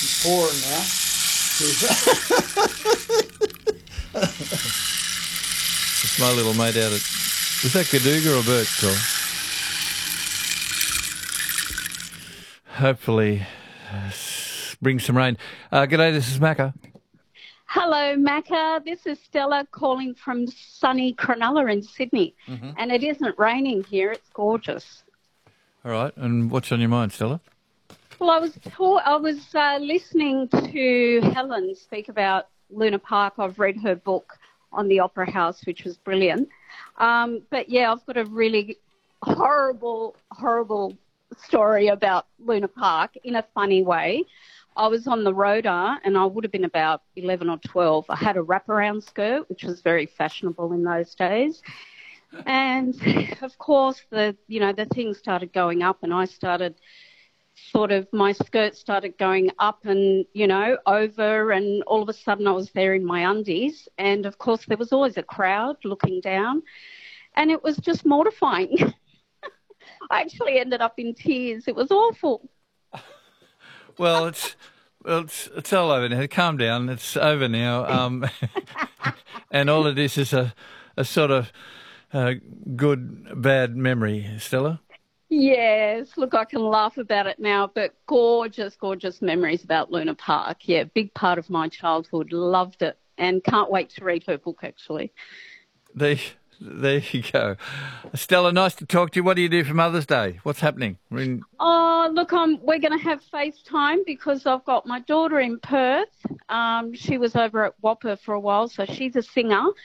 pouring now. It's my little mate out at... Was that Gaduga or Birchville? Hopefully bring some rain. G'day, this is Macca. Hello, Macca. This is Stella calling from sunny Cronulla in Sydney. Mm-hmm. And it isn't raining here. It's gorgeous. All right. And what's on your mind, Stella? Well, I was listening to Helen speak about Luna Park. I've read her book on the Opera House, which was brilliant. But, yeah, I've got a really horrible story about Luna Park in a funny way. I was on the Rota and I would have been about 11 or 12. I had a wraparound skirt, which was very fashionable in those days. And, of course, the thing started going up and I started my skirt started going up and, over, and all of a sudden I was there in my undies. And, of course, there was always a crowd looking down and it was just mortifying. I actually ended up in tears. It was awful. Well, it's all over now. Calm down. It's over now. And all of this is a sort of good, bad memory, Stella. Yes. Look, I can laugh about it now, but gorgeous, gorgeous memories about Luna Park. Yeah, big part of my childhood. Loved it and can't wait to read her book, actually. There you go. Stella, nice to talk to you. What do you do for Mother's Day? What's happening? Oh, look, we're going to have FaceTime because I've got my daughter in Perth. She was over at Whopper for a while, so she's a singer.